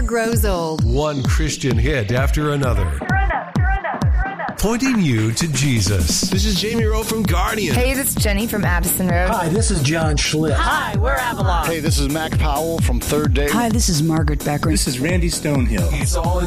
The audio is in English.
grows old. One Christian hit after another. Pointing you to Jesus. This is Jamie Rowe from Guardian. Hey, this is Jenny from Addison Road. Hi, this is John Schlitt. Hi, we're Avalon. Hey, this is Mac Powell from Third Day. Hi, this is Margaret Becker. This is Randy Stonehill. It's all in